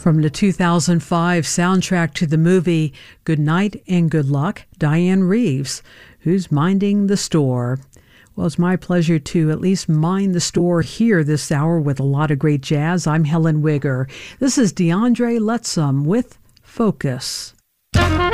From the 2005 soundtrack to the movie Good Night and Good Luck, Diane Reeves, Who's Minding the Store? Well, it's my pleasure to at least mind the store here this hour with a lot of great jazz. I'm Helen Wigger. This is DeAndre Lettsome with Focus.